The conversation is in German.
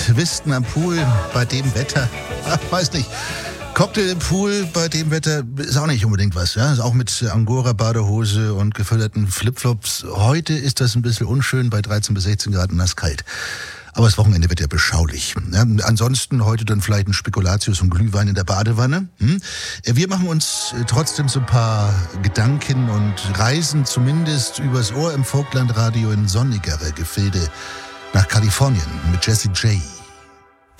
Whisken am Pool bei dem Wetter, weiß nicht. Cocktail im Pool bei dem Wetter ist auch nicht unbedingt was, ja. Ist auch mit Angora-Badehose und gefütterten Flipflops. Heute ist das ein bisschen unschön bei 13 bis 16 Grad und nasskalt. Aber das Wochenende wird ja beschaulich. Ja, ansonsten heute dann vielleicht ein Spekulatius und Glühwein in der Badewanne. Wir machen uns trotzdem so ein paar Gedanken und reisen zumindest übers Ohr im Vogtlandradio in sonnigere Gefilde nach Kalifornien mit Jessie J.